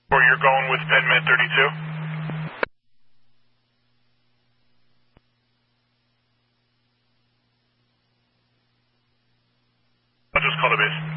Or you're going with Penman 32? I'll just call the base.